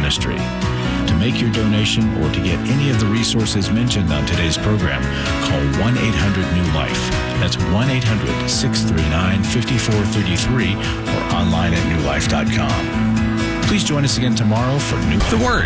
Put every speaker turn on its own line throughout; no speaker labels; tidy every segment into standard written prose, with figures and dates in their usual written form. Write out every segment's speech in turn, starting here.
ministry. To make your donation or to get any of the resources mentioned on today's program, call 1-800-NEW-LIFE. That's 1-800-639-5433 or online at newlife.com. Please join us again tomorrow for The Word,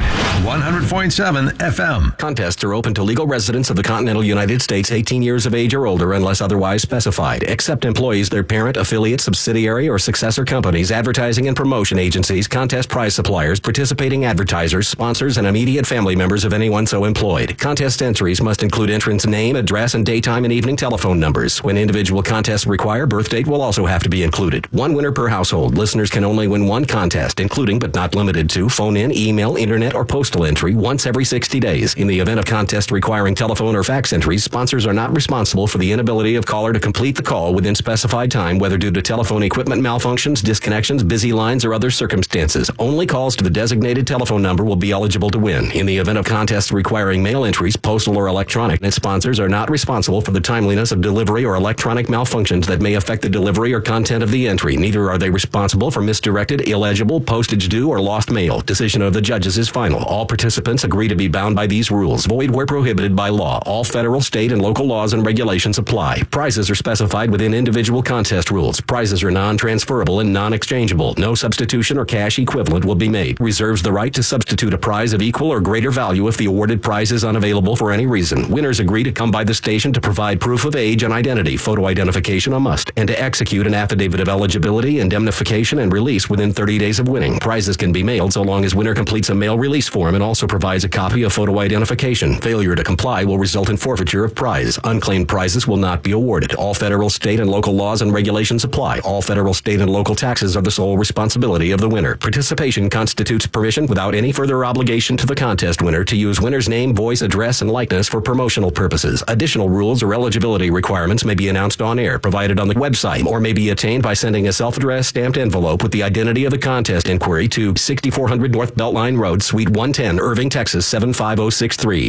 100.7 FM.
Contests are open to legal residents of the continental United States 18 years of age or older unless otherwise specified, except employees, their parent, affiliate, subsidiary, or successor companies, advertising and promotion agencies, contest prize suppliers, participating advertisers, sponsors, and immediate family members of anyone so employed. Contest entries must include entrant's name, address, and daytime and evening telephone numbers. When individual contests require, birth date will also have to be included. One winner per household. Listeners can only win one contest, including but not limited to phone-in, email, internet, or postal entry once every 60 days. In the event of contest requiring telephone or fax entries, sponsors are not responsible for the inability of caller to complete the call within specified time, whether due to telephone equipment malfunctions, disconnections, busy lines, or other circumstances. Only calls to the designated telephone number will be eligible to win. In the event of contests requiring mail entries, postal or electronic, sponsors are not responsible for the timeliness of delivery or electronic malfunctions that may affect the delivery or content of the entry. Neither are they responsible for misdirected, illegible, postage due, or lost mail. Decision of the judges is final. All participants agree to be bound by these rules. Void where prohibited by law. All federal, state, and local laws and regulations apply. Prizes are specified within individual contest rules. Prizes are non-transferable and non-exchangeable. No substitution or cash equivalent will be made. Reserves the right to substitute a prize of equal or greater value if the awarded prize is unavailable for any reason. Winners agree to come by the station to provide proof of age and identity, photo identification a must, and to execute an affidavit of eligibility, indemnification, and release within 30 days of winning. Prizes can be mailed so long as winner completes a mail release form and also provides a copy of photo identification. Failure to comply will result in forfeiture of prize. Unclaimed prizes will not be awarded. All federal, state, and local laws and regulations apply. All federal, state, and local taxes are the sole responsibility of the winner. Participation constitutes permission without any further obligation to the contest winner to use winner's name, voice, address, and likeness for promotional purposes. Additional rules or eligibility requirements may be announced on air, provided on the website, or may be attained by sending a self-addressed stamped envelope with the identity of the contest inquiry to 6400 North Beltline Road, Suite 110, Irving, Texas 75063.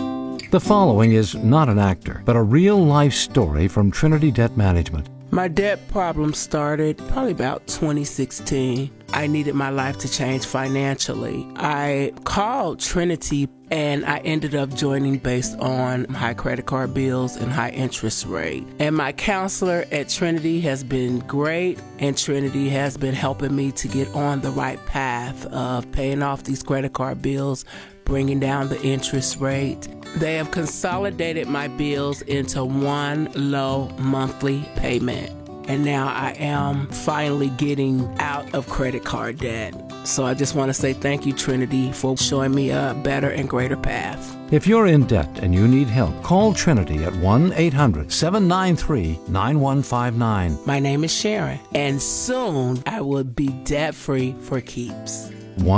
The following is not an actor, but a real-life story from Trinity Debt Management.
My debt problem started probably about 2016. I needed my life to change financially. I called Trinity and I ended up joining based on high credit card bills and high interest rate. And my counselor at Trinity has been great, and Trinity has been helping me to get on the right path of paying off these credit card bills, bringing down the interest rate. They have consolidated my bills into one low monthly payment. And now I am finally getting out of credit card debt. So I just want to say thank you, Trinity, for showing me a better and greater path.
If you're in debt and you need help, call Trinity at 1-800-793-9159.
My name is Sharon, and soon I will be debt-free for keeps.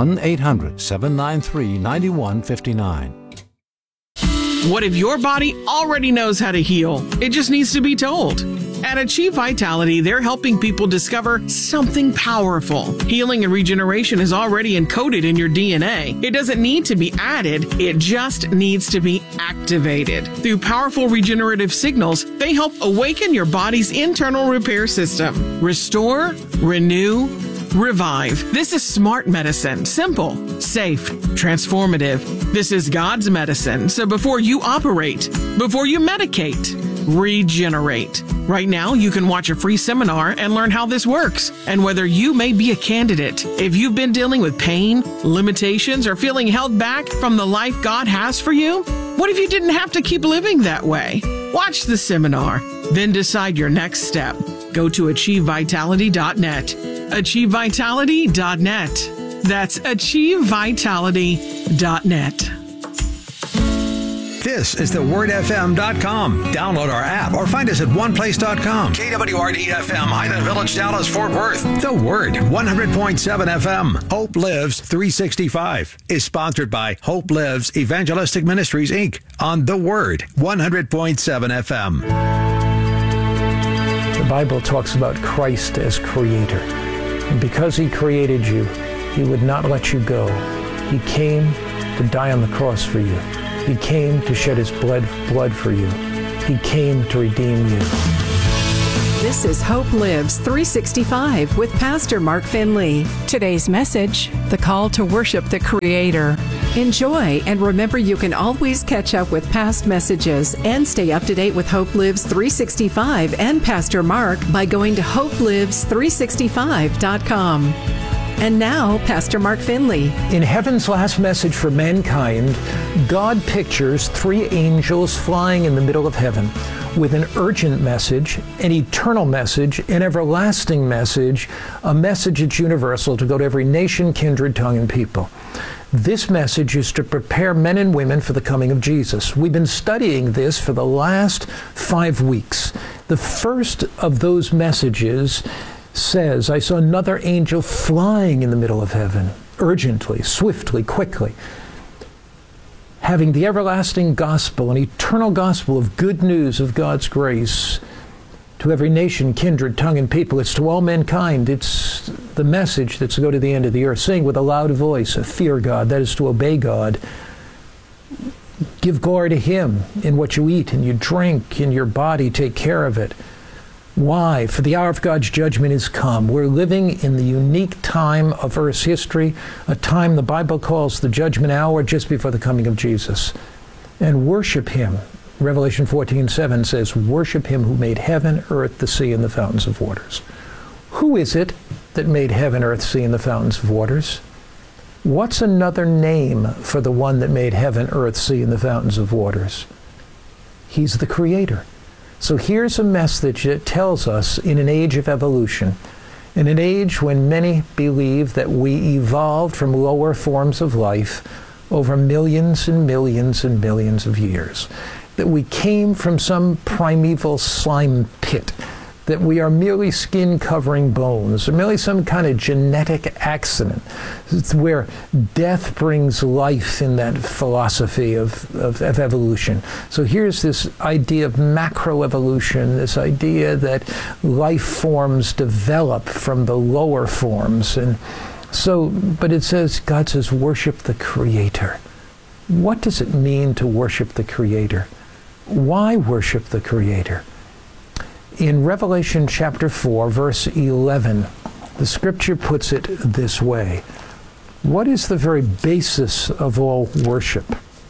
1-800-793-9159.
What if your body already knows how to heal? It just needs to be told. At Achieve Vitality, they're helping people discover something powerful. Healing and regeneration is already encoded in your DNA. It doesn't need to be added, it just needs to be activated. Through powerful regenerative signals, they help awaken your body's internal repair system. Restore, renew, revive. This is smart medicine. Simple, safe, transformative. This is God's medicine. So before you operate, before you medicate, regenerate. Right now, you can watch a free seminar and learn how this works and whether you may be a candidate. If you've been dealing with pain, limitations, or feeling held back from the life God has for you, what if you didn't have to keep living that way? Watch the seminar, then decide your next step. Go to achievevitality.net. achievevitality.net. That's achievevitality.net.
This is thewordfm.com. Download our app or find us at oneplace.com. KWRD-FM, Highland Village, Dallas, Fort Worth. The Word, 100.7 FM. Hope Lives 365 is sponsored by Hope Lives Evangelistic Ministries, Inc. on The Word, 100.7 FM.
The Bible talks about Christ as creator. And because he created you, he would not let you go. He came to die on the cross for you. He came to shed his blood for you. He came to redeem you.
This is Hope Lives 365 with Pastor Mark Finley.
Today's message, the call to worship the Creator.
Enjoy, and remember you can always catch up with past messages and stay up to date with Hope Lives 365 and Pastor Mark by going to hopelives365.com. And now, Pastor Mark Finley.
In heaven's last message for mankind, God pictures three angels flying in the middle of heaven with an urgent message, an eternal message, an everlasting message, a message that's universal to go to every nation, kindred, tongue, and people. This message is to prepare men and women for the coming of Jesus. We've been studying this for the last 5 weeks. The first of those messages says, I saw another angel flying in the middle of heaven, urgently, swiftly, quickly, having the everlasting gospel, an eternal gospel of good news of God's grace to every nation, kindred, tongue, and people. It's to all mankind. It's the message that's to go to the end of the earth. Sing with a loud voice, fear God, that is to obey God. Give glory to Him in what you eat and you drink, in your body, take care of it. Why? For the hour of God's judgment is come. We're living in the unique time of Earth's history, a time the Bible calls the judgment hour, just before the coming of Jesus. And worship Him. Revelation 14:7 says, worship Him who made heaven, earth, the sea, and the fountains of waters. Who is it that made heaven, earth, sea, and the fountains of waters? What's another name for the one that made heaven, earth, sea, and the fountains of waters? He's the Creator. So here's a message that tells us in an age of evolution, in an age when many believe that we evolved from lower forms of life over millions and millions and millions of years, that we came from some primeval slime pit, that we are merely skin-covering bones, or merely some kind of genetic accident. It's where death brings life in that philosophy of evolution. So here's this idea of macroevolution, this idea that life forms develop from the lower forms. And so, but it says, God says, worship the Creator. What does it mean to worship the Creator? Why worship the Creator? In Revelation chapter 4, verse 11, the Scripture puts it this way. What is the very basis of all worship?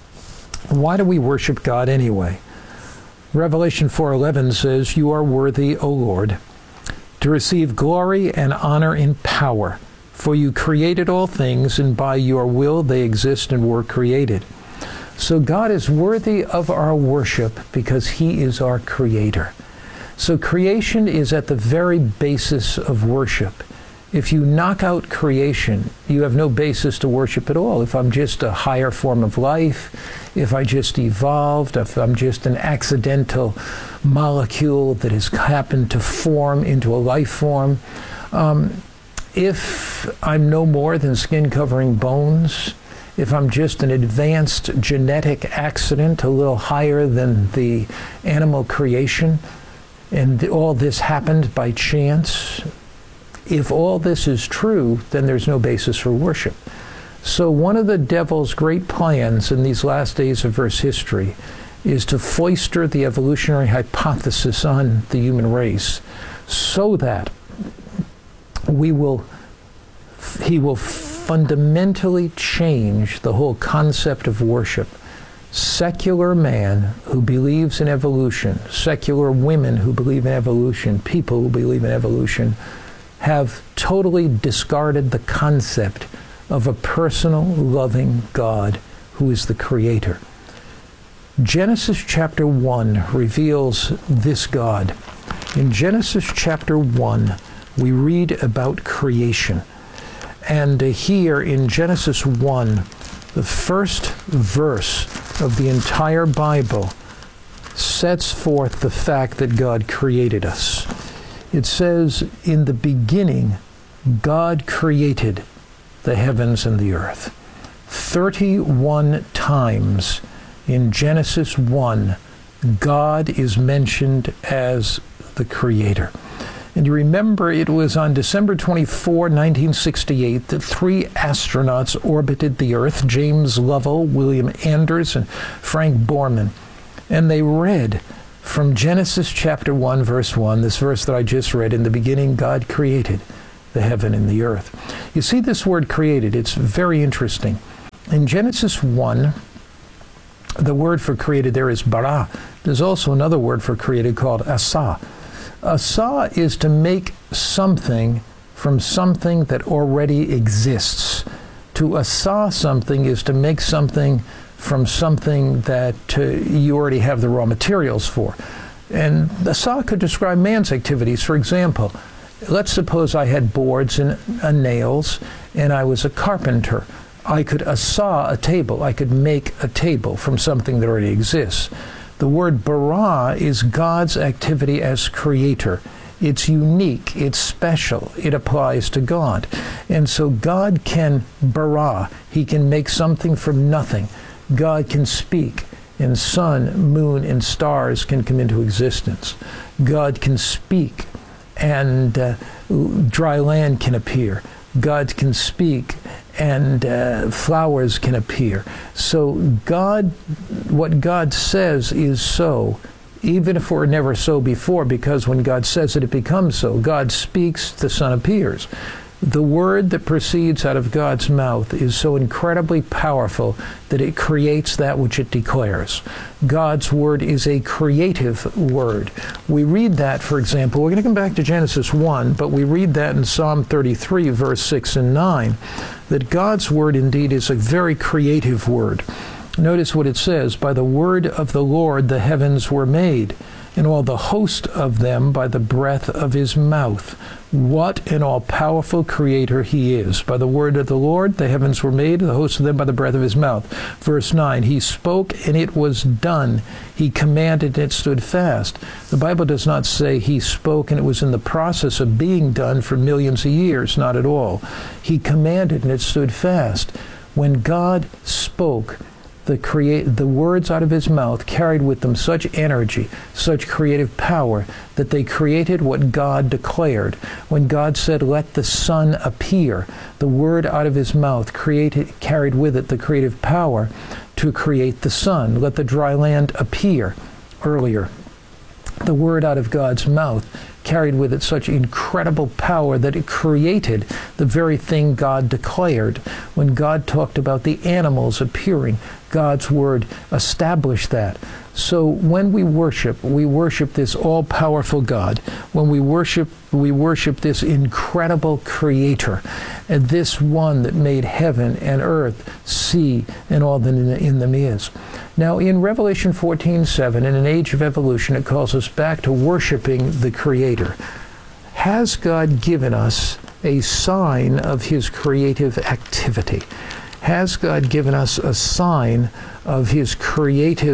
Why do we worship God anyway? Revelation 4:11 says, you are worthy, O Lord, to receive glory and honor and power, for you created all things, and by your will they exist and were created. So God is worthy of our worship because He is our Creator. So creation is at the very basis of worship. If you knock out creation, you have no basis to worship at all. If I'm just a higher form of life, if I just evolved, if I'm just an accidental molecule that has happened to form into a life form, if I'm no more than skin-covering bones, if I'm just an advanced genetic accident, a little higher than the animal creation, and all this happened by chance, if all this is true, then there's no basis for worship. So one of the devil's great plans in these last days of Earth's history is to foist the evolutionary hypothesis on the human race so that he will fundamentally change the whole concept of worship. Secular man who believes in evolution, secular women who believe in evolution, people who believe in evolution, have totally discarded the concept of a personal, loving God who is the Creator. Genesis chapter 1 reveals this God. In Genesis chapter 1, we read about creation. And here in Genesis 1, the first verse of the entire Bible sets forth the fact that God created us. It says, in the beginning, God created the heavens and the earth. 31 times in Genesis 1, God is mentioned as the Creator. And you remember it was on December 24, 1968, that 3 astronauts orbited the Earth, James Lovell, William Anders, and Frank Borman. And they read From Genesis chapter 1, verse 1, this verse that I just read, in the beginning God created the heaven and the earth. You see this word created, it's very interesting. In Genesis 1, the word for created there is bara. There's also another word for created called asa. Asa is to make something from something that already exists. To asa something is to make something from something that you already have the raw materials for. And asa could describe man's activities. For example, let's suppose I had boards and nails, and I was a carpenter. I could asa a table. I could make a table from something that already exists. The word bara is God's activity as creator. It's unique, it's special, it applies to God. And so God can bara, he can make something from nothing. God can speak, and sun, moon, and stars can come into existence. God can speak, and dry land can appear. God can speak, and flowers can appear. So God, what God says is so, even if it were never so before, because when God says it, it becomes so. God speaks, the sun appears. The word that proceeds out of God's mouth is so incredibly powerful that it creates that which it declares. God's word is a creative word. We read that, for example, we're going to come back to Genesis 1, but we read that in Psalm 33, verse 6 and 9, that God's word indeed is a very creative word. Notice what it says, by the word of the Lord the heavens were made, and all the host of them by the breath of his mouth. What an all-powerful creator he is. By the word of the Lord the heavens were made, the host of them by the breath of his mouth. Verse 9, he spoke and it was done. He commanded and it stood fast. The Bible does not say he spoke and it was in the process of being done for millions of years. Not at all. He commanded and it stood fast. When God spoke, the words out of his mouth carried with them such energy, such creative power, that they created what God declared. When God said, let the sun appear, the word out of his mouth carried with it the creative power to create the sun. Let the dry land appear earlier. The word out of God's mouth carried with it such incredible power that it created the very thing God declared. When God talked about the animals appearing, God's word established that. So when we worship this all-powerful God. When we worship this incredible creator, and this one that made heaven and earth, sea, and all that in them is. Now, in Revelation 14:7, in an age of evolution, it calls us back to worshiping the Creator. Has God given us a sign of his creative activity? Has God given us a sign of his creating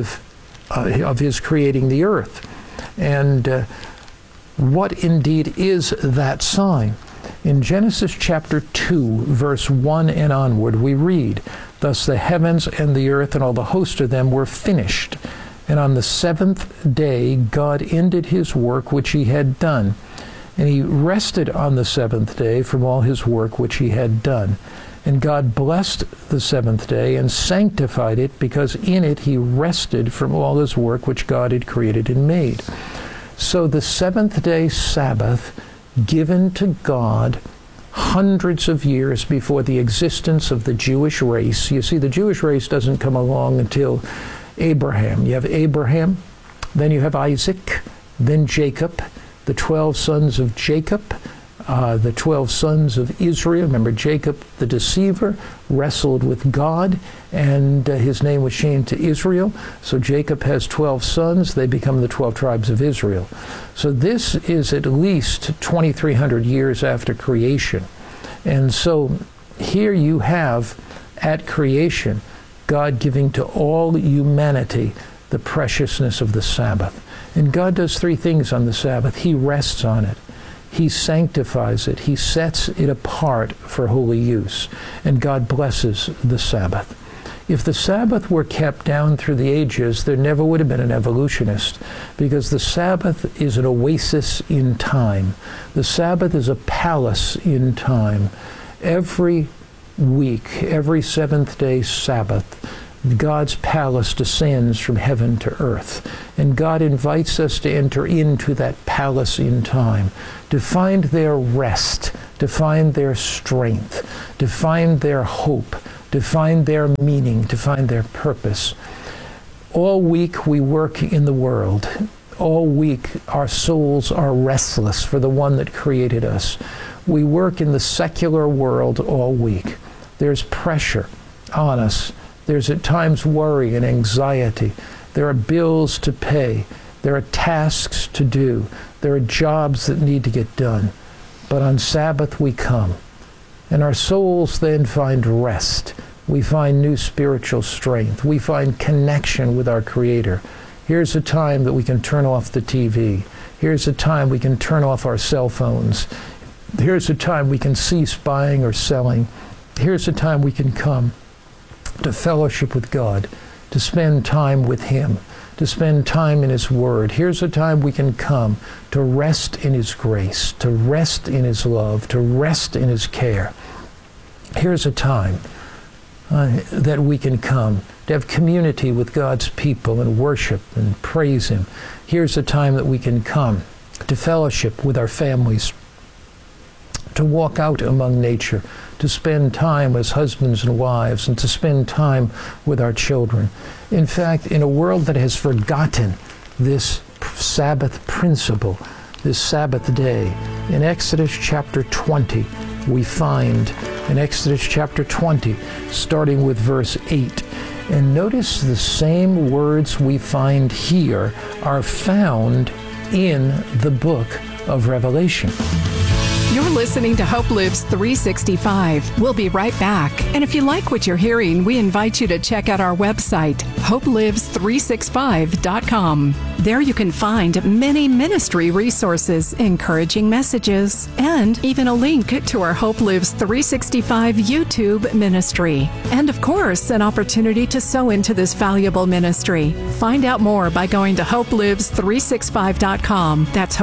the earth? And what indeed is that sign? In Genesis chapter 2, verse 1 and onward, we read, thus the heavens and the earth and all the host of them were finished. And on the seventh day God ended his work which he had done. And he rested on the seventh day from all his work which he had done. And God blessed the seventh day and sanctified it, because in it he rested from all his work which God had created and made. So the seventh day Sabbath, given to God hundreds of years before the existence of the Jewish race. You see, the Jewish race doesn't come along until Abraham. You have Abraham, then you have Isaac, then Jacob, the 12 sons of Jacob, the 12 sons of Israel. Remember, Jacob the deceiver wrestled with God, and his name was changed to Israel. So Jacob has 12 sons. They become the 12 tribes of Israel. So this is at least 2,300 years after creation. And so here you have, at creation, God giving to all humanity the preciousness of the Sabbath. And God does three things on the Sabbath. He rests on it. He sanctifies it. He sets it apart for holy use. And God blesses the Sabbath. If the Sabbath were kept down through the ages, there never would have been an evolutionist, because the Sabbath is an oasis in time. The Sabbath is a palace in time. Every week, every seventh day Sabbath, God's palace descends from heaven to earth. And God invites us to enter into that palace in time, to find their rest, to find their strength, to find their hope, to find their meaning, to find their purpose. All week we work in the world. All week our souls are restless for the one that created us. We work in the secular world all week. There's pressure on us. There's at times worry and anxiety. There are bills to pay. There are tasks to do. There are jobs that need to get done. But on Sabbath we come. And our souls then find rest. We find new spiritual strength. We find connection with our Creator. Here's a time that we can turn off the TV. Here's a time we can turn off our cell phones. Here's a time we can cease buying or selling. Here's a time we can come to fellowship with God, to spend time with Him, to spend time in His Word. Here's a time we can come to rest in His grace, to rest in His love, to rest in His care. Here's a time that we can come to have community with God's people and worship and praise Him. Here's a time that we can come to fellowship with our families, to walk out among nature, to spend time as husbands and wives, and to spend time with our children. In fact, in a world that has forgotten this Sabbath principle, this Sabbath day, in Exodus chapter 20, we find, in Exodus chapter 20, starting with verse 8, and notice the same words we find here are found in the book of Revelation.
You're listening to Hope Lives 365. We'll be right back. And if you like what you're hearing, we invite you to check out our website, hopelives365.com. There you can find many ministry resources, encouraging messages, and even a link to our Hope Lives 365 YouTube ministry. And of course, an opportunity to sow into this valuable ministry. Find out more by going to hopelives365.com. That's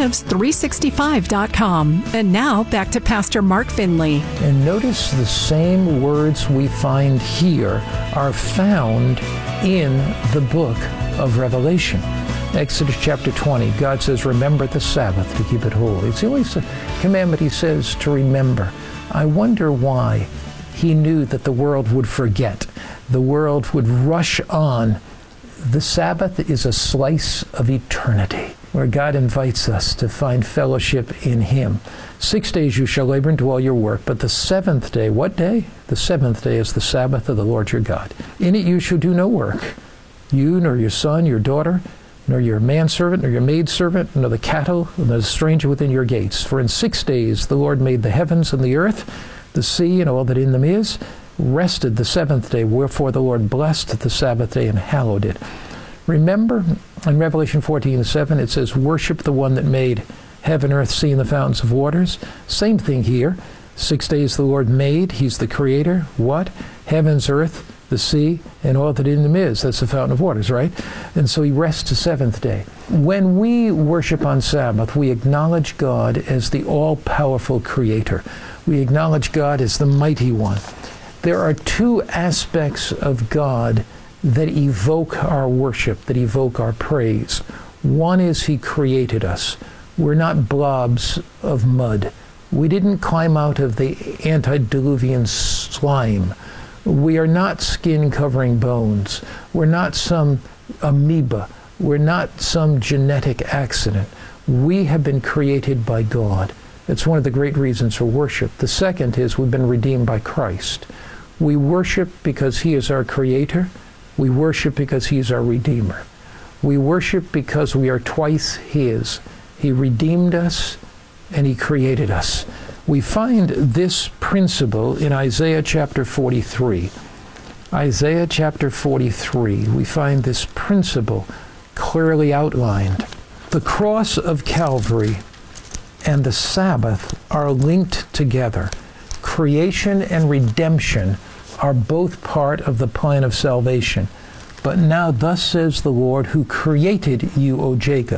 hopelives365.com. And now, back to Pastor Mark Finley.
And notice the same words we find here are found in the book of Revelation. Exodus chapter 20, God says, remember the Sabbath to keep it holy. It's the only commandment He says to remember. I wonder why He knew that the world would forget. The world would rush on. The Sabbath is a slice of eternity, where God invites us to find fellowship in Him. 6 days you shall labor and do all your work, but the seventh day, what day? The seventh day is the Sabbath of the Lord your God. In it you shall do no work, you nor your son, your daughter, nor your manservant, nor your maidservant, nor the cattle, nor the stranger within your gates. For in 6 days the Lord made the heavens and the earth, the sea, and all that in them is, rested the seventh day, wherefore the Lord blessed the Sabbath day and hallowed it. Remember, in Revelation 14:7, it says, worship the one that made heaven, earth, sea, and the fountains of waters. Same thing here. 6 days the Lord made. He's the creator. What? Heavens, earth, the sea, and all that in them is. That's the fountain of waters, right? And so He rests the seventh day. When we worship on Sabbath, we acknowledge God as the all-powerful creator. We acknowledge God as the mighty one. There are two aspects of God that evoke our worship, that evoke our praise. One is He created us. We're not blobs of mud. We didn't climb out of the antediluvian slime. We are not skin-covering bones. We're not some amoeba. We're not some genetic accident. We have been created by God. It's one of the great reasons for worship. The second is we've been redeemed by Christ. We worship because He is our creator. We worship because He's our Redeemer. We worship because we are twice His. He redeemed us and He created us. We find this principle in Isaiah chapter 43. Isaiah chapter 43, we find this principle clearly outlined. The cross of Calvary and the Sabbath are linked together. Creation and redemption are both part of the plan of salvation. But now thus says the Lord, who created you, O Jacob.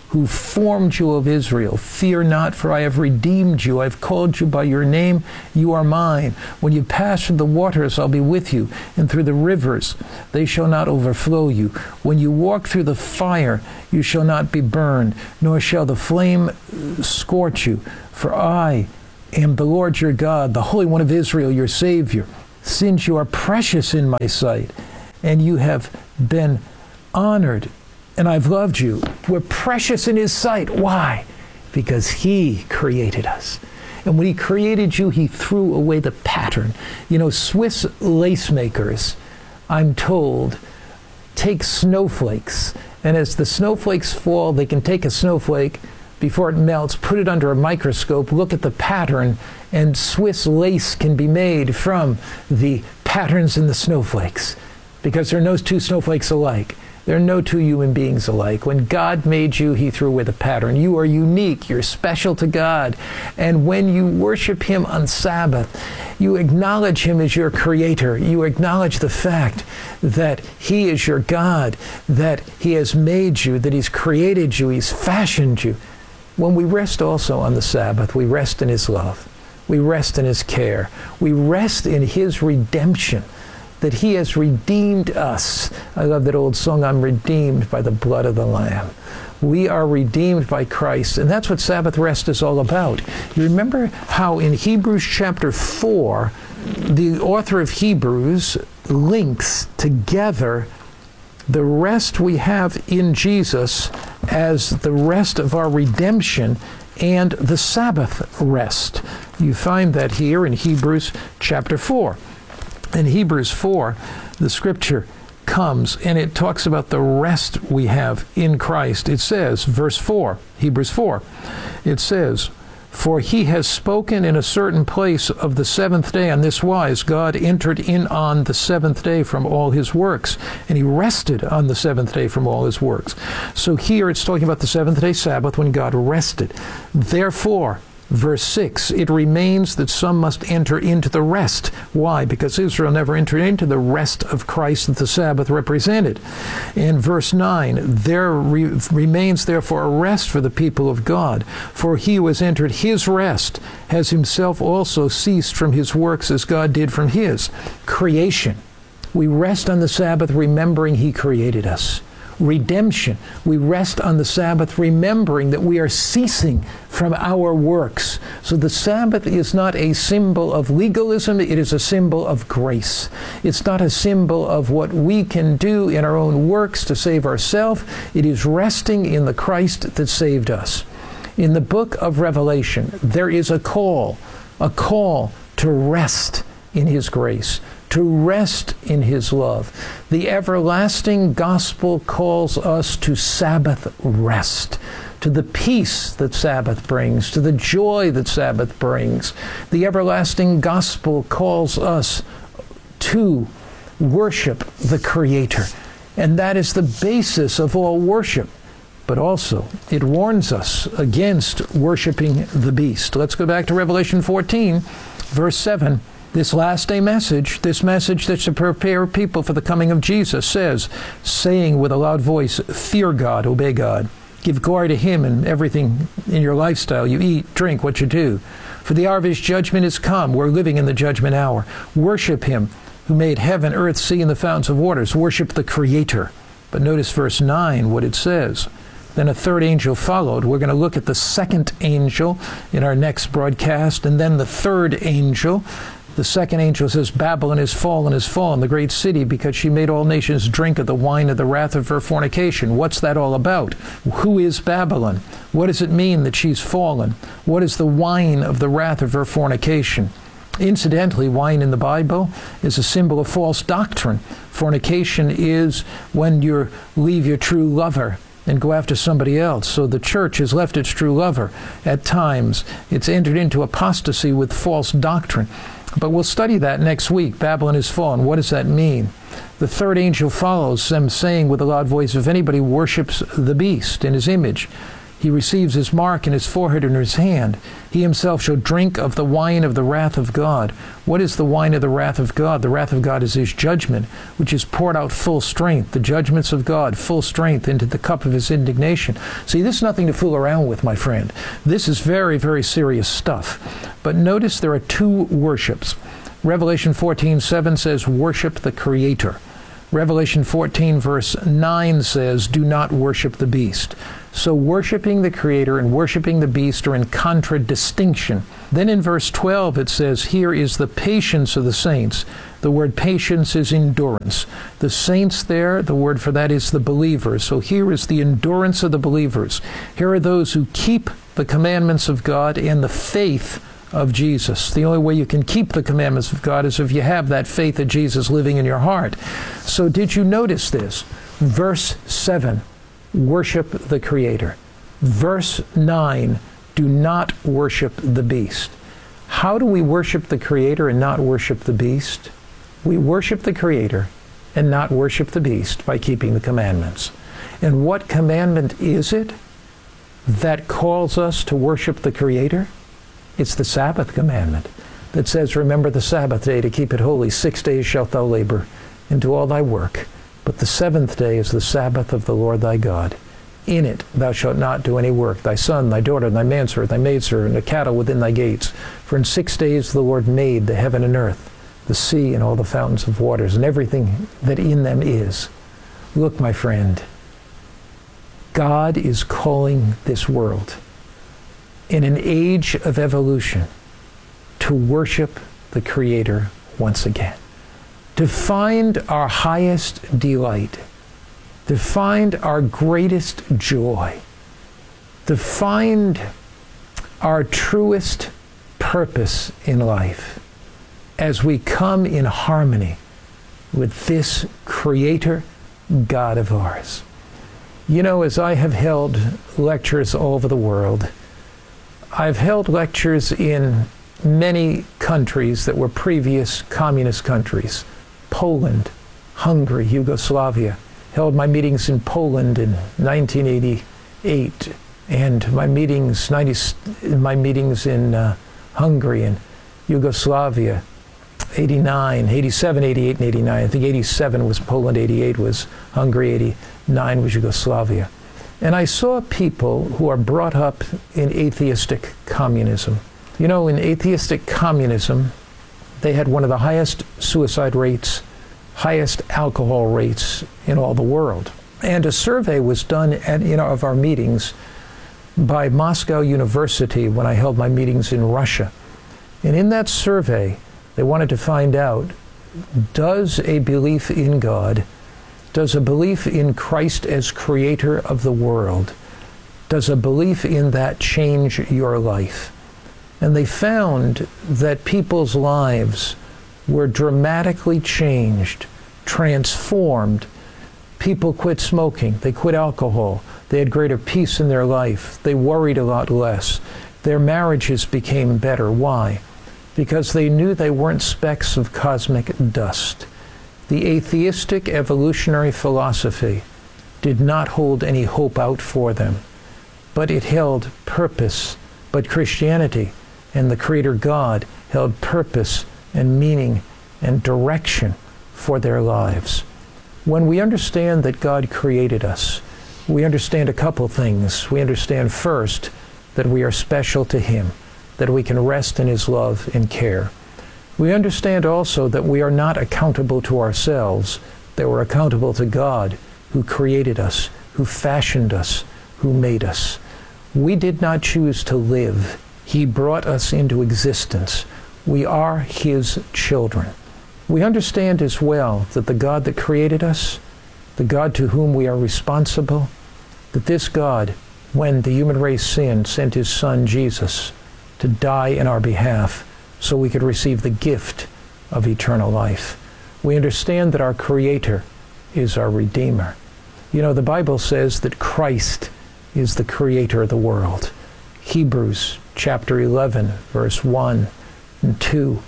who formed you of Israel. Fear not, for I have redeemed you. I have called you by your name. You are mine. When you pass through the waters, I'll be with you, and through the rivers, they shall not overflow you. When you walk through the fire, you shall not be burned, nor shall the flame scorch you. For I am the Lord your God, the Holy One of Israel, your Savior. Since you are precious in my sight, and you have been honored, and I've loved you. We're precious in his sight. Why? Because he created us. And when he created you, he threw away the pattern. You know, Swiss lace makers, I'm told, take snowflakes. And as the snowflakes fall, they can take a snowflake before it melts, put it under a microscope, look at the pattern, and Swiss lace can be made from the patterns in the snowflakes. Because there are no two snowflakes alike. There are no two human beings alike. When God made you, he threw away the pattern. You are unique. You're special to God. And when you worship him on Sabbath, you acknowledge him as your creator. You acknowledge the fact that he is your God, that he has made you, that he's created you, he's fashioned you. When we rest also on the Sabbath, we rest in his love. We rest in his care. We rest in his redemption, that he has redeemed us. I love that old song, I'm redeemed by the blood of the Lamb. We are redeemed by Christ, and that's what Sabbath rest is all about. You remember how in Hebrews chapter 4, the author of Hebrews links together the rest we have in Jesus as the rest of our redemption and the Sabbath rest. You find that here in Hebrews chapter 4. In Hebrews 4, the scripture comes and it talks about the rest we have in Christ. It says, verse 4, Hebrews 4, it says, "For he has spoken in a certain place of the seventh day. On this wise, God entered in on the seventh day from all his works, and he rested on the seventh day from all his works." So here it's talking about the seventh day Sabbath when God rested. Therefore, verse 6, it remains that some must enter into the rest. Why? Because Israel never entered into the rest of Christ that the Sabbath represented. In verse 9, there remains therefore a rest for the people of God. For he who has entered his rest has himself also ceased from his works as God did from his. Creation. We rest on the Sabbath remembering he created us. Redemption. We rest on the Sabbath remembering that we are ceasing from our works. So the Sabbath is not a symbol of legalism, it is a symbol of grace. It's not a symbol of what we can do in our own works to save ourselves. It is resting in the Christ that saved us. In the book of Revelation, there is a call to rest in his grace, to rest in his love. The everlasting gospel calls us to Sabbath rest, to the peace that Sabbath brings, to the joy that Sabbath brings. The everlasting gospel calls us to worship the Creator, and that is the basis of all worship. But also, it warns us against worshiping the beast. Let's go back to Revelation 14, verse 7. This last day message, this message that's to prepare people for the coming of Jesus, says, saying with a loud voice, fear God, obey God. Give glory to him in everything in your lifestyle. You eat, drink, what you do. For the hour of his judgment is come. We're living in the judgment hour. Worship him who made heaven, earth, sea, and the fountains of waters. Worship the Creator. But notice verse 9, what it says. Then a third angel followed. We're going to look at the second angel in our next broadcast, and then the third angel. The second angel says, Babylon is fallen, the great city, because she made all nations drink of the wine of the wrath of her fornication. What's that all about? Who is Babylon? What does it mean that she's fallen? What is the wine of the wrath of her fornication? Incidentally, wine in the Bible is a symbol of false doctrine. Fornication is when you leave your true lover and go after somebody else. So the church has left its true lover. At times, it's entered into apostasy with false doctrine. But we'll study that next week. Babylon is fallen. What does that mean? The third angel follows them, saying with a loud voice, if anybody worships the beast in his image, He receives his mark in his forehead and his hand. He himself shall drink of the wine of the wrath of God. What is the wine of the wrath of God? The wrath of God is his judgment, which is poured out full strength. The judgments of God, full strength, into the cup of his indignation. See, this is nothing to fool around with, my friend. This is very, very serious stuff. But notice there are two worships. Revelation 14:7 says, worship the Creator. Revelation 14 verse 9 says, do not worship the beast. So worshiping the Creator and worshiping the beast are in contradistinction. Then in verse 12 it says, here is the patience of the saints. The word patience is endurance. The saints there, the word for that is the believers. So here is the endurance of the believers. Here are those who keep the commandments of God and the faith of Jesus. The only way you can keep the commandments of God is if you have that faith of Jesus living in your heart. So did you notice this? Verse 7, worship the Creator. Verse 9, do not worship the beast. How do we worship the Creator and not worship the beast? We worship the Creator and not worship the beast by keeping the commandments. And what commandment is it that calls us to worship the Creator? It's the Sabbath commandment that says, remember the Sabbath day to keep it holy. 6 days shalt thou labor and do all thy work. But the seventh day is the Sabbath of the Lord thy God. In it thou shalt not do any work, thy son, thy daughter, thy manservant, thy maidservant, and the cattle within thy gates. For in 6 days the Lord made the heaven and earth, the sea and all the fountains of waters, and everything that in them is. Look, my friend, God is calling this world in an age of evolution to worship the Creator once again, to find our highest delight, to find our greatest joy, to find our truest purpose in life as we come in harmony with this Creator God of ours. You know, as I have held lectures all over the world, I've held lectures in many countries that were previous communist countries. Poland, Hungary, Yugoslavia. Held my meetings in Poland in 1988, and my meetings in Hungary and Yugoslavia, 89, 87, 88, and 89. I think 87 was Poland, 88 was Hungary, 89 was Yugoslavia. And I saw people who are brought up in atheistic communism. You know, in atheistic communism, they had one of the highest suicide rates, highest alcohol rates in all the world. And a survey was done at of our meetings by Moscow University when I held my meetings in Russia. And in that survey, they wanted to find out, does a belief in God, does a belief in Christ as Creator of the world, does a belief in that change your life? And they found that people's lives were dramatically changed, transformed. People quit smoking, they quit alcohol, they had greater peace in their life, they worried a lot less. Their marriages became better. Why? Because they knew they weren't specks of cosmic dust. The atheistic evolutionary philosophy did not hold any hope out for them, but it held purpose. But Christianity and the Creator God held purpose and meaning and direction for their lives. When we understand that God created us, we understand a couple things. We understand first that we are special to Him, that we can rest in His love and care. We understand also that we are not accountable to ourselves, that we're accountable to God who created us, who fashioned us, who made us. We did not choose to live. He brought us into existence. We are His children. We understand as well that the God that created us, the God to whom we are responsible, that this God, when the human race sinned, sent His Son Jesus to die in our behalf so we could receive the gift of eternal life. We understand that our Creator is our Redeemer. You know, the Bible says that Christ is the Creator of the world. Hebrews chapter 11, verse 1 and 2.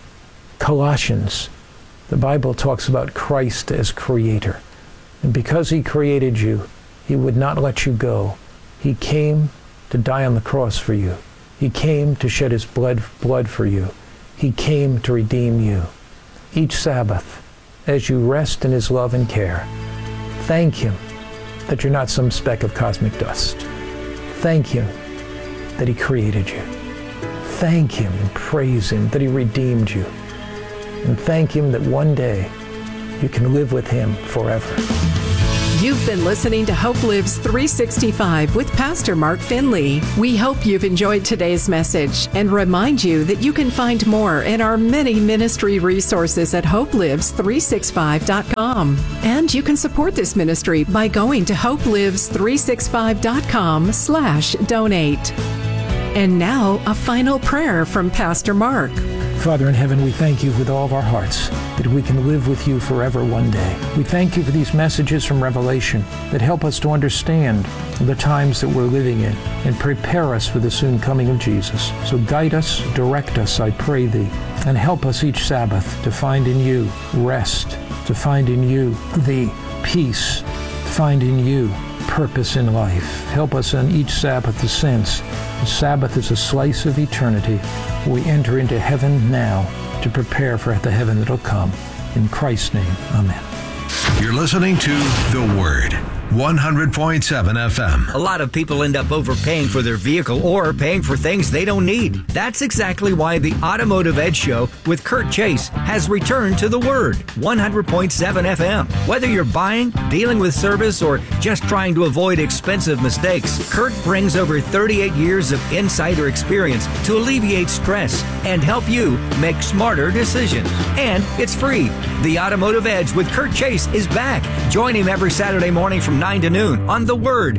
Colossians, the Bible talks about Christ as Creator. And because He created you, He would not let you go. He came to die on the cross for you. He came to shed his blood for you. He came to redeem you. Each Sabbath, as you rest in his love and care, thank him that you're not some speck of cosmic dust. Thank him that he created you. Thank him and praise him that he redeemed you. And thank him that one day you can live with him forever.
You've been listening to Hope Lives 365 with Pastor Mark Finley. We hope you've enjoyed today's message and remind you that you can find more in our many ministry resources at hopelives365.com. And you can support this ministry by going to hopelives365.com/donate. And now, a final prayer from Pastor Mark.
Father in heaven, we thank you with all of our hearts that we can live with you forever one day. We thank you for these messages from Revelation that help us to understand the times that we're living in and prepare us for the soon coming of Jesus. So guide us, direct us, I pray thee, and help us each Sabbath to find in you rest, to find in you the peace, to find in you purpose in life. Help us on each Sabbath to sense the Sabbath is a slice of eternity. We enter into heaven now to prepare for the heaven that'll come. In Christ's name, amen.
You're listening to The Word, 100.7 FM.
A lot of people end up overpaying for their vehicle or paying for things they don't need. That's exactly why the Automotive Edge Show with Kurt Chase has returned to The Word, 100.7 FM. Whether you're buying, dealing with service, or just trying to avoid expensive mistakes, Kurt brings over 38 years of insider experience to alleviate stress and help you make smarter decisions. And it's free. The Automotive Edge with Kurt Chase is back. Join him every Saturday morning from 9 to noon on The Word,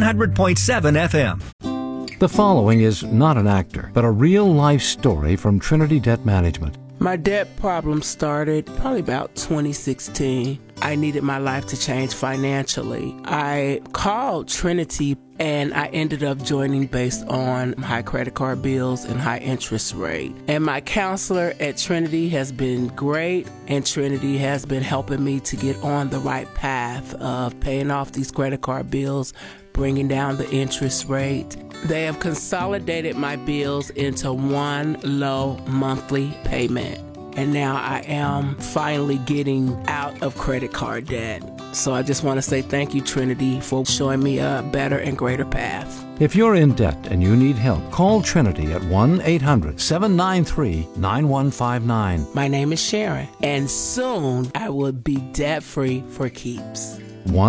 100.7 FM.
The following is not an actor, but a real-life story from Trinity Debt Management.
My debt problem started probably about 2016. I needed my life to change financially. I called Trinity and I ended up joining based on high credit card bills and high interest rate. And my counselor at Trinity has been great, and Trinity has been helping me to get on the right path of paying off these credit card bills, bringing down the interest rate. They have consolidated my bills into one low monthly payment. And now I am finally getting out of credit card debt. So I just want to say thank you, Trinity, for showing me a better and greater path.
If you're in debt and you need help, call Trinity at 1-800-793-9159.
My name is Sharon, and soon I will be debt-free for keeps.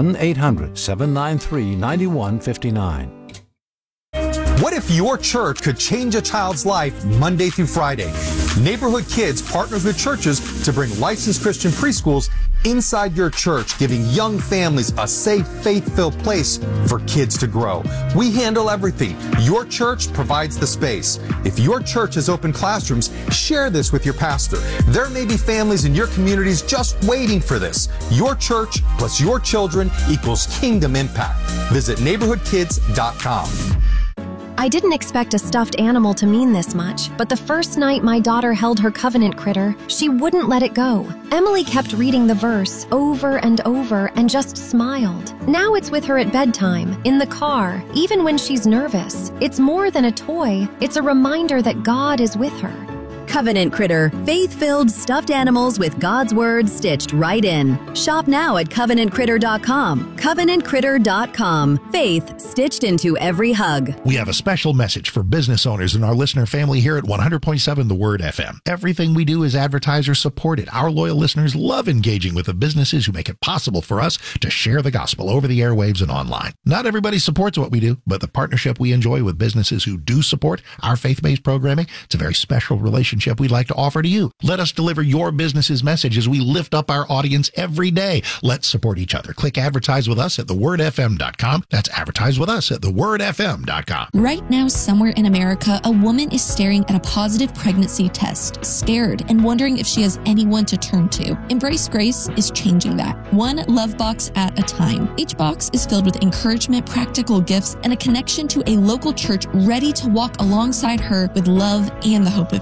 1-800-793-9159.
What if your church could change a child's life Monday through Friday? Neighborhood Kids partners with churches to bring licensed Christian preschools inside your church, giving young families a safe, faith-filled place for kids to grow. We handle everything. Your church provides the space. If your church has open classrooms, share this with your pastor. There may be families in your communities just waiting for this. Your church plus your children equals kingdom impact. Visit neighborhoodkids.com.
I didn't expect a stuffed animal to mean this much, but the first night my daughter held her covenant critter, she wouldn't let it go. Emily kept reading the verse over and over and just smiled. Now it's with her at bedtime, in the car, even when she's nervous. It's more than a toy, it's a reminder that God is with her.
Covenant Critter, faith-filled stuffed animals with God's Word stitched right in. Shop now at CovenantCritter.com. CovenantCritter.com. Faith stitched into every hug.
We have a special message for business owners and our listener family here at 100.7 The Word FM. Everything we do is advertiser supported. Our loyal listeners love engaging with the businesses who make it possible for us to share the gospel over the airwaves and online. Not everybody supports what we do, but the partnership we enjoy with businesses who do support our faith-based programming, it's a very special relationship we'd like to offer to you. Let us deliver your business's message as we lift up our audience every day. Let's support each other. Click advertise with us at thewordfm.com. That's advertise with us at thewordfm.com.
Right now, somewhere in America, a woman is staring at a positive pregnancy test, scared and wondering if she has anyone to turn to. Embrace Grace is changing that, one love box at a time. Each box is filled with encouragement, practical gifts, and a connection to a local church ready to walk alongside her with love and the hope of Jesus.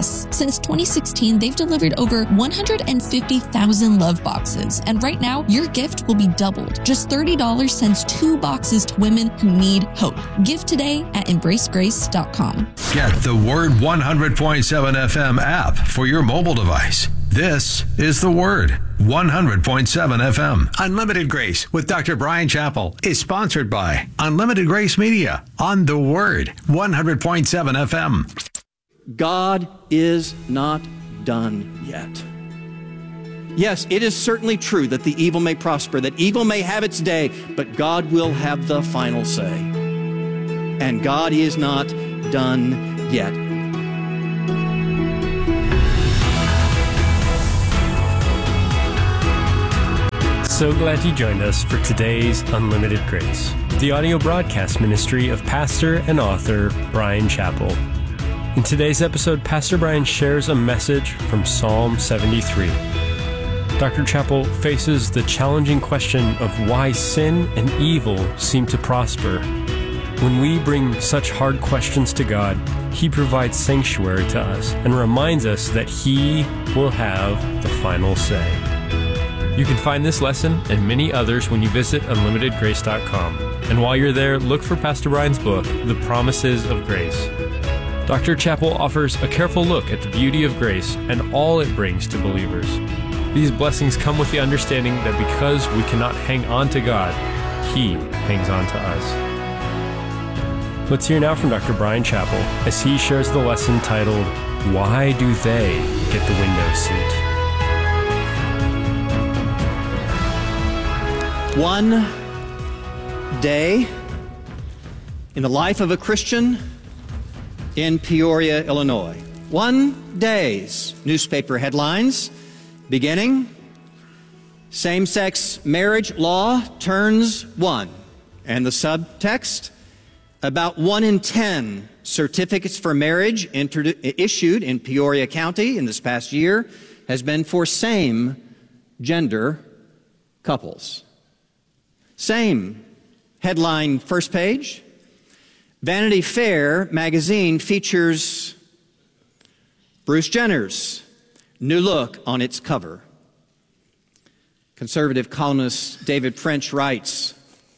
Grace. Since 2016, they've delivered over 150,000 love boxes. And right now, your gift will be doubled. Just $30 sends 2 boxes to women who need hope. Give today at embracegrace.com.
Get the Word 100.7 FM app for your mobile device. This is the Word 100.7 FM. Unlimited Grace with Dr. Brian Chappell is sponsored by Unlimited Grace Media on the Word 100.7 FM.
God is not done yet. Yes, it is certainly true that the evil may prosper, that evil may have its day, but God will have the final say. And God is not done yet.
So glad you joined us for today's Unlimited Grace, the audio broadcast ministry of pastor and author Brian Chappell. In today's episode, Pastor Brian shares a message from Psalm 73. Dr. Chappell faces the challenging question of why sin and evil seem to prosper. When we bring such hard questions to God, He provides sanctuary to us and reminds us that He will have the final say. You can find this lesson and many others when you visit unlimitedgrace.com. And while you're there, look for Pastor Brian's book, The Promises of Grace. Dr. Chappell offers a careful look at the beauty of grace and all it brings to believers. These blessings come with the understanding that because we cannot hang on to God, He hangs on to us. Let's hear now from Dr. Brian Chappell as he shares the lesson titled, Why Do They Get the Window Seat?
One day in the life of a Christian in Peoria, Illinois. One day's newspaper headlines beginning, same-sex marriage law turns 1. And the subtext, about 1 in 10 certificates for marriage issued in Peoria County in this past year has been for same-gender couples. Same headline first page. Vanity Fair magazine features Bruce Jenner's new look on its cover. Conservative columnist David French writes,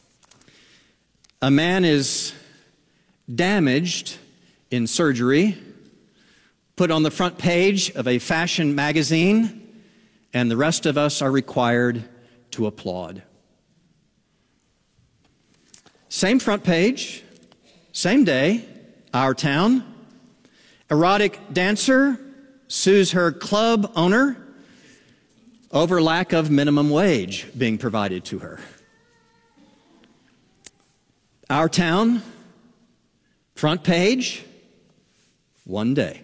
a man is damaged in surgery, put on the front page of a fashion magazine, and the rest of us are required to applaud. Same front page, same day, our town. Erotic dancer sues her club owner over lack of minimum wage being provided to her. Our town, front page, one day.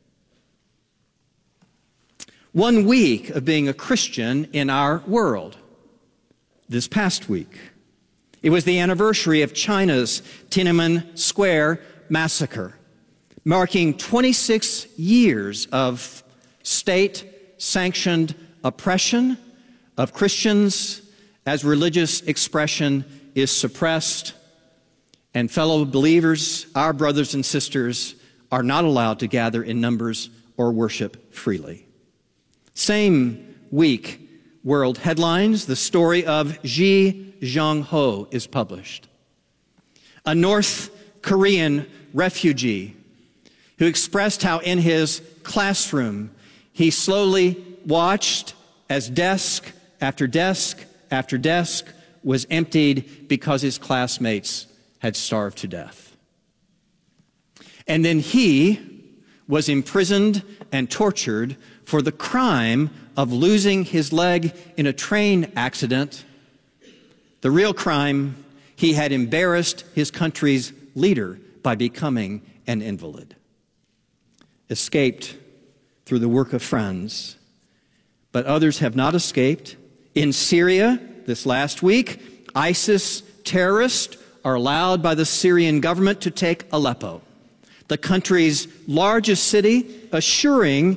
1 week of being a Christian in our world. This past week, it was the anniversary of China's Tiananmen Square massacre, marking 26 years of state-sanctioned oppression of Christians as religious expression is suppressed, and fellow believers, our brothers and sisters, are not allowed to gather in numbers or worship freely. Same week, world headlines, the story of Ji Jong-ho is published. A North Korean refugee who expressed how in his classroom he slowly watched as desk after desk after desk was emptied because his classmates had starved to death. And then he was imprisoned and tortured for the crime of losing his leg in a train accident. The real crime, he had embarrassed his country's leader by becoming an invalid. Escaped through the work of friends, but others have not escaped. In Syria, this last week, ISIS terrorists are allowed by the Syrian government to take Aleppo, the country's largest city, assuring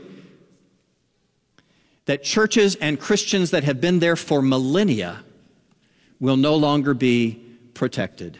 that churches and Christians that have been there for millennia will no longer be protected.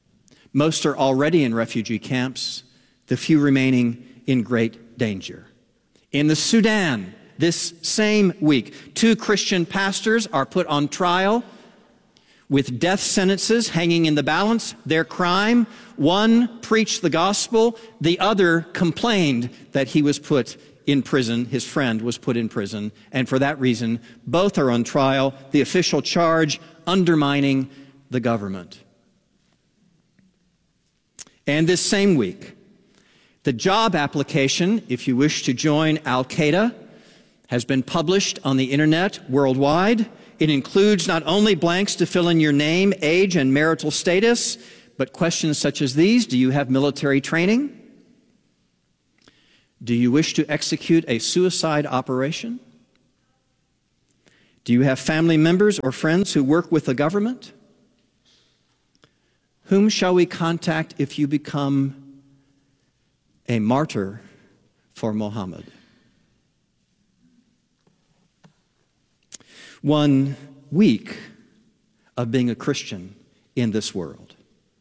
Most are already in refugee camps, the few remaining in great danger. In the Sudan, this same week, 2 Christian pastors are put on trial with death sentences hanging in the balance. Their crime, one preached the gospel, the other complained that he was put in prison, his friend was put in prison, and for that reason, both are on trial. The official charge, undermining the government. And this same week, the job application, if you wish to join Al-Qaeda, has been published on the internet worldwide. It includes not only blanks to fill in your name, age, and marital status, but questions such as these. Do you have military training? Do you wish to execute a suicide operation? Do you have family members or friends who work with the government? Whom shall we contact if you become a martyr for Muhammad? 1 week of being a Christian in this world.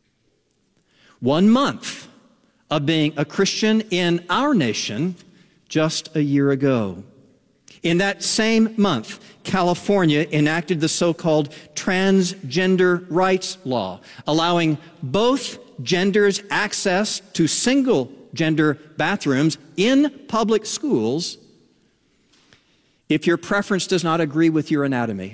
1 month of being a Christian in our nation just a year ago. In that same month, California enacted the so-called transgender rights law, allowing both genders access to single-gender bathrooms in public schools if your preference does not agree with your anatomy.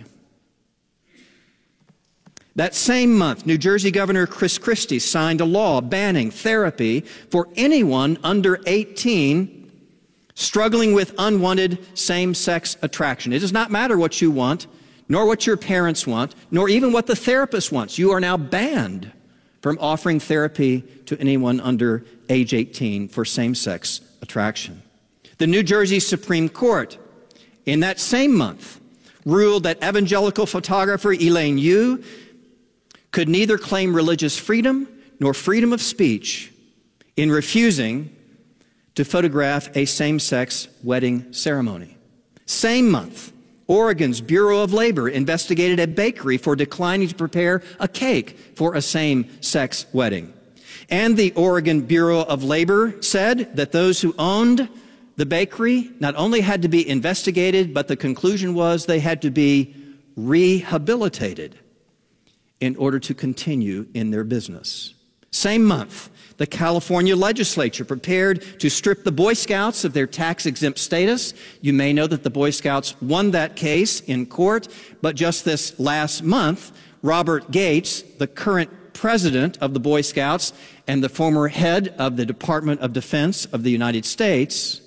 That same month, New Jersey Governor Chris Christie signed a law banning therapy for anyone under 18 struggling with unwanted same-sex attraction. It does not matter what you want, nor what your parents want, nor even what the therapist wants. You are now banned from offering therapy to anyone under age 18 for same-sex attraction. The New Jersey Supreme Court, in that same month, ruled that evangelical photographer Elaine Yu could neither claim religious freedom nor freedom of speech in refusing to photograph a same-sex wedding ceremony. Same month, Oregon's Bureau of Labor investigated a bakery for declining to prepare a cake for a same-sex wedding. And the Oregon Bureau of Labor said that those who owned the bakery not only had to be investigated, but the conclusion was they had to be rehabilitated in order to continue in their business. Same month, the California legislature prepared to strip the Boy Scouts of their tax-exempt status. You may know that the Boy Scouts won that case in court, but just this last month, Robert Gates, the current president of the Boy Scouts and the former head of the Department of Defense of the United States,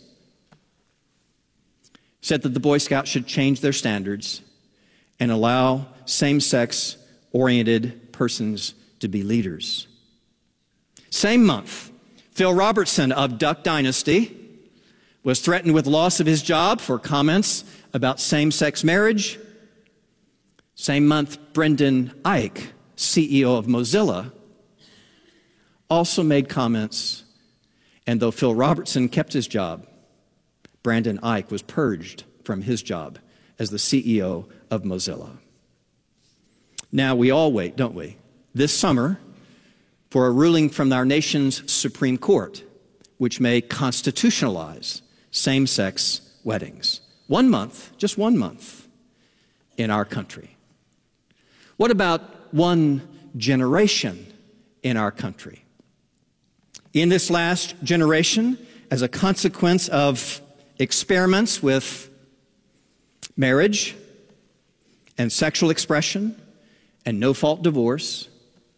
said that the Boy Scouts should change their standards and allow same-sex oriented persons to be leaders. Same month, Phil Robertson of Duck Dynasty was threatened with loss of his job for comments about same-sex marriage. Same month, Brendan Eich, CEO of Mozilla, also made comments, and though Phil Robertson kept his job, Brendan Eich was purged from his job as the CEO of Mozilla. Now, we all wait, don't we, this summer for a ruling from our nation's Supreme Court, which may constitutionalize same-sex weddings. 1 month, just 1 month, in our country. What about 1 generation in our country? In this last generation, as a consequence of experiments with marriage and sexual expression and no-fault divorce,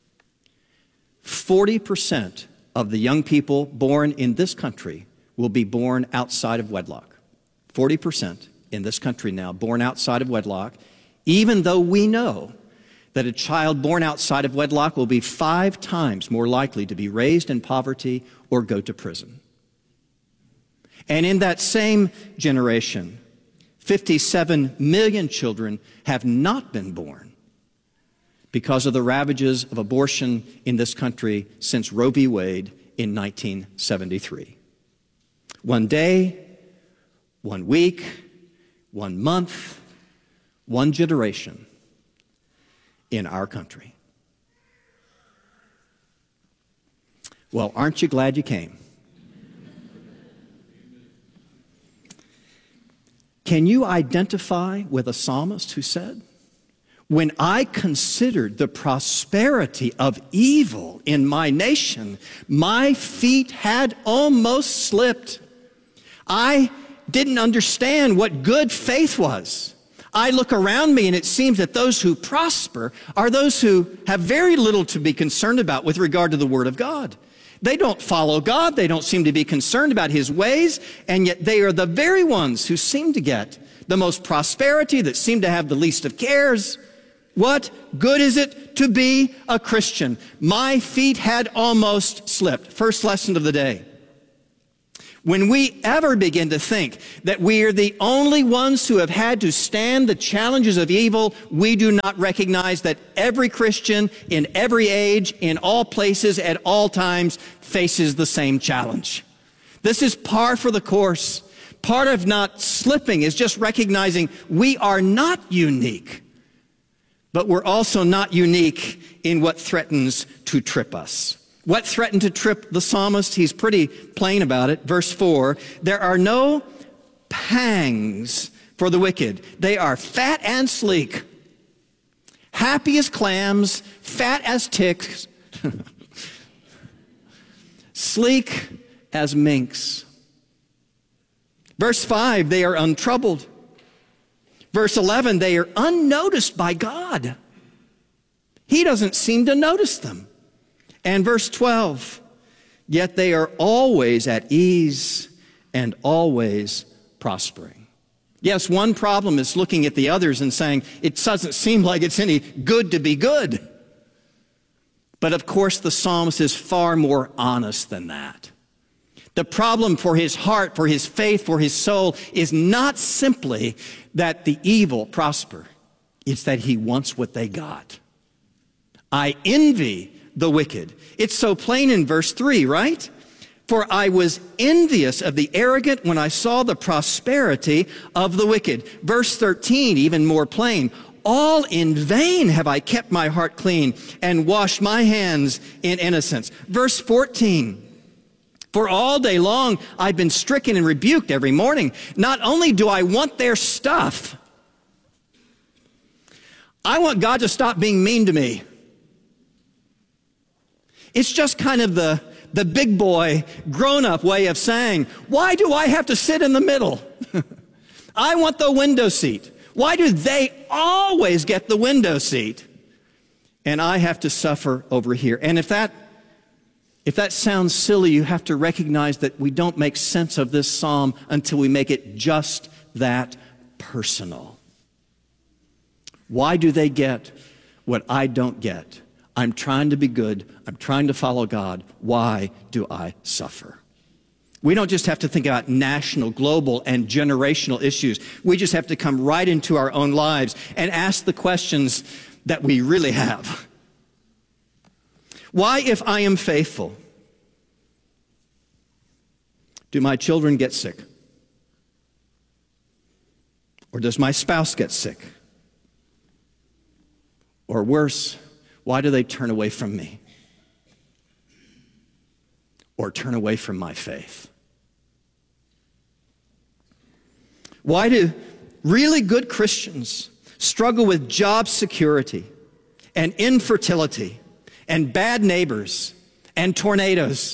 40% of the young people born in this country will be born outside of wedlock. 40% in this country now born outside of wedlock, even though we know that a child born outside of wedlock will be 5 times more likely to be raised in poverty or go to prison. And in that same generation, 57 million children have not been born because of the ravages of abortion in this country since Roe v. Wade in 1973. 1 day, 1 week, 1 month, 1 generation in our country. Well, aren't you glad you came? Can you identify with a psalmist who said, when I considered the prosperity of evil in my nation, my feet had almost slipped. I didn't understand what good faith was. I look around me and it seems that those who prosper are those who have very little to be concerned about with regard to the Word of God. They don't follow God. They don't seem to be concerned about His ways. And yet they are the very ones who seem to get the most prosperity, that seem to have the least of cares. What good is it to be a Christian? My feet had almost slipped. First lesson of the day. When we ever begin to think that we are the only ones who have had to stand the challenges of evil, we do not recognize that every Christian in every age, in all places, at all times, faces the same challenge. This is par for the course. Part of not slipping is just recognizing we are not unique, but we're also not unique in what threatens to trip us. What threatened to trip the psalmist? He's pretty plain about it. Verse 4, there are no pangs for the wicked. They are fat and sleek, happy as clams, fat as ticks, sleek as minks. Verse 5, they are untroubled. Verse 11, they are unnoticed by God. He doesn't seem to notice them. And verse 12, yet they are always at ease and always prospering. Yes, one problem is looking at the others and saying, it doesn't seem like it's any good to be good. But of course, the psalmist is far more honest than that. The problem for his heart, for his faith, for his soul is not simply that the evil prosper. It's that he wants what they got. I envy the wicked. It's so plain in verse 3, right? For I was envious of the arrogant when I saw the prosperity of the wicked. Verse 13, even more plain. All in vain have I kept my heart clean and washed my hands in innocence. Verse 14. For all day long I've been stricken and rebuked every morning. Not only do I want their stuff, I want God to stop being mean to me. It's just kind of the big boy, grown-up way of saying, why do I have to sit in the middle? I want the window seat. Why do they always get the window seat? And I have to suffer over here. And if that sounds silly, you have to recognize that we don't make sense of this psalm until we make it just that personal. Why do they get what I don't get? I'm trying to be good. I'm trying to follow God. Why do I suffer? We don't just have to think about national, global, and generational issues. We just have to come right into our own lives and ask the questions that we really have. Why, if I am faithful, do my children get sick? Or does my spouse get sick? Or worse, why do they turn away from me? Or turn away from my faith? Why do really good Christians struggle with job security and infertility and bad neighbors and tornadoes?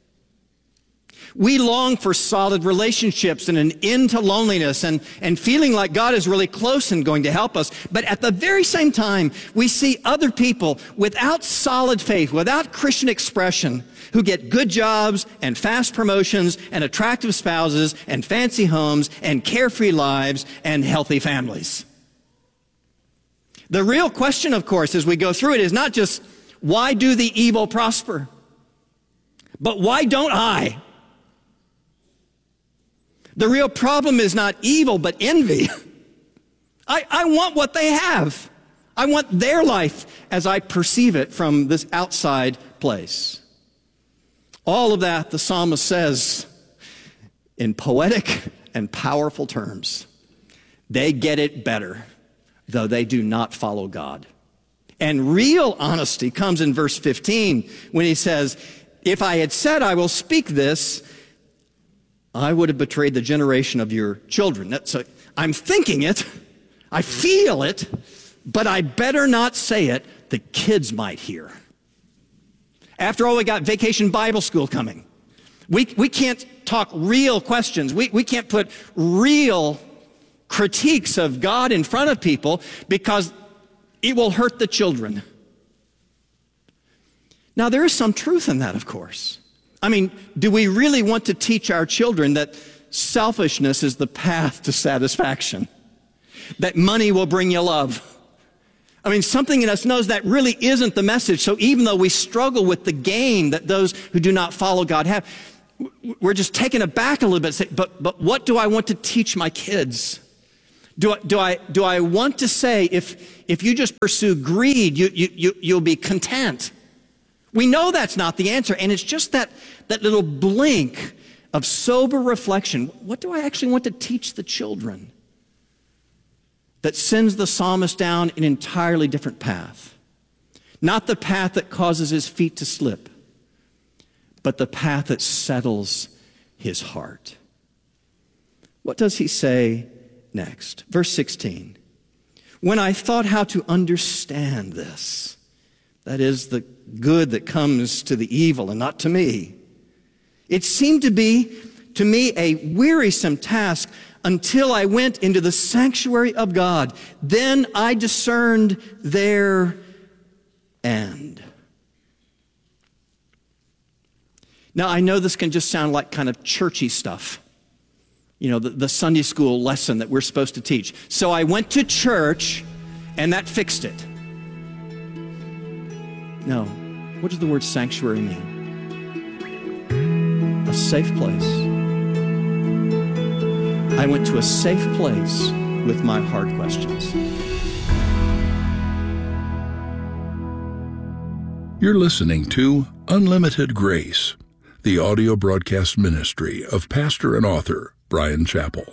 We long for solid relationships and an end to loneliness and feeling like God is really close and going to help us. But at the very same time, we see other people without solid faith, without Christian expression, who get good jobs and fast promotions and attractive spouses and fancy homes and carefree lives and healthy families. The real question, of course, as we go through it is not just, why do the evil prosper? But why don't I? The real problem is not evil, but envy. I want what they have. I want their life as I perceive it from this outside place. All of that, the psalmist says in poetic and powerful terms. They get it better, though they do not follow God. And real honesty comes in verse 15 when he says, if I had said I will speak this, I would have betrayed the generation of your children. I'm thinking it, I feel it, but I better not say it. The kids might hear. After all, we got Vacation Bible School coming. We can't talk real questions. We can't put real critiques of God in front of people because it will hurt the children. Now, there is some truth in that, of course. I mean, do we really want to teach our children that selfishness is the path to satisfaction? That money will bring you love? I mean, something in us knows that really isn't the message. So even though we struggle with the gain that those who do not follow God have, we're just taken aback a little bit. Say, but what do I want to teach my kids? Do I want to say if you just pursue greed, you'll be content? We know that's not the answer, and it's just that little blink of sober reflection. What do I actually want to teach the children? That sends the psalmist down an entirely different path. Not the path that causes his feet to slip, but the path that settles his heart. What does he say next? Verse 16. When I thought how to understand this, that is the good that comes to the evil and not to me, it seemed to be to me a wearisome task until I went into the sanctuary of God. Then I discerned their end. Now, I know this can just sound like kind of churchy stuff. You know, the Sunday school lesson that we're supposed to teach. So I went to church, and that fixed it. No. What does the word sanctuary mean? A safe place. I went to a safe place with my hard questions.
You're listening to Unlimited Grace, the audio broadcast ministry of pastor and author Bryan Chapell.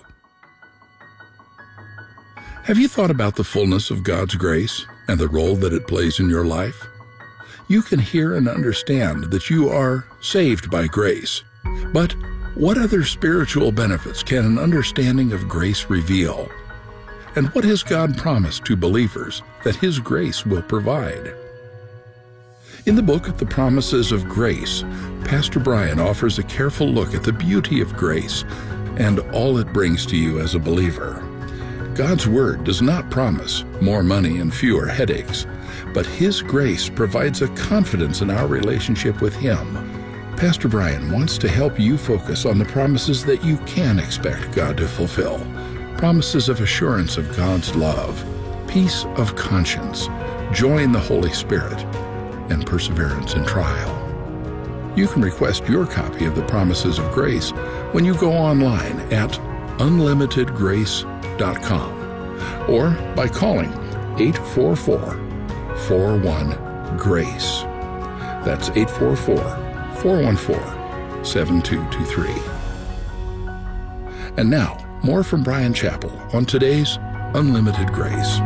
Have you thought about the fullness of God's grace and the role that it plays in your life? You can hear and understand that you are saved by grace, but what other spiritual benefits can an understanding of grace reveal? And what has God promised to believers that His grace will provide? In the book, The Promises of Grace, Pastor Bryan offers a careful look at the beauty of grace and all it brings to you as a believer. God's Word does not promise more money and fewer headaches, but His grace provides a confidence in our relationship with Him. Pastor Bryan wants to help you focus on the promises that you can expect God to fulfill. Promises of assurance of God's love, peace of conscience, joy in the Holy Spirit, and perseverance in trial. You can request your copy of the Promises of Grace when you go online at unlimitedgrace.com or by calling 844-41-GRACE. That's 844-414-7223. And now, more from Bryan Chapell on today's Unlimited Grace.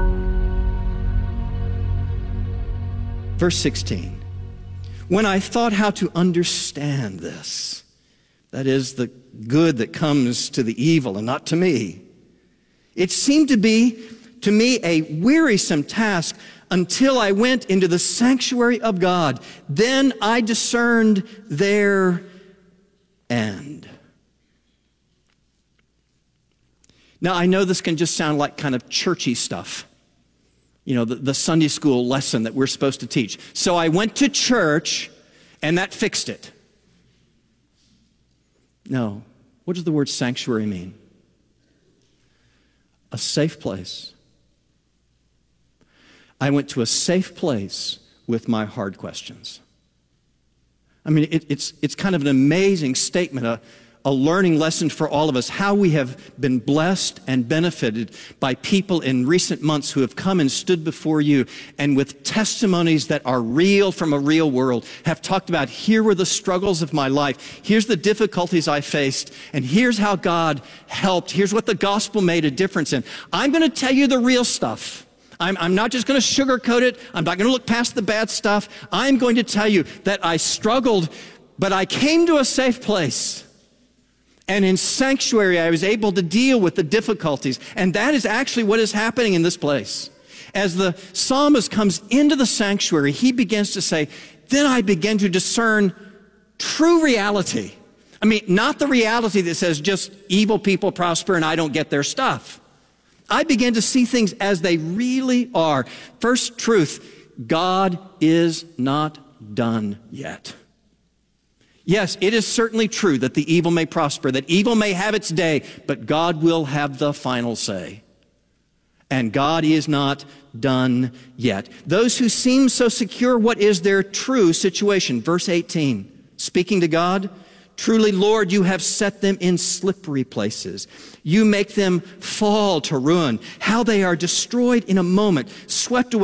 Verse 16. When I thought how to understand this, that is the good that comes to the evil and not to me, it seemed to be to me a wearisome task until I went into the sanctuary of God. Then I discerned their end. Now, I know this can just sound like kind of churchy stuff. You know, the Sunday school lesson that we're supposed to teach. So I went to church, and that fixed it. No. What does the word sanctuary mean? A safe place. I went to a safe place with my hard questions. I mean, it's kind of an amazing statement, a learning lesson for all of us, how we have been blessed and benefited by people in recent months who have come and stood before you and with testimonies that are real from a real world have talked about, here were the struggles of my life, here's the difficulties I faced, and here's how God helped, here's what the gospel made a difference in. I'm going to tell you the real stuff. I'm not just going to sugarcoat it. I'm not going to look past the bad stuff. I'm going to tell you that I struggled, but I came to a safe place. And in sanctuary, I was able to deal with the difficulties. And that is actually what is happening in this place. As the psalmist comes into the sanctuary, he begins to say, then I begin to discern true reality. I mean, not the reality that says just evil people prosper and I don't get their stuff. I begin to see things as they really are. First truth, God is not done yet. Yes, it is certainly true that the evil may prosper, that evil may have its day, but God will have the final say. And God is not done yet. Those who seem so secure, what is their true situation? Verse 18, speaking to God, truly, Lord, you have set them in slippery places. You make them fall to ruin. How they are destroyed in a moment, swept away.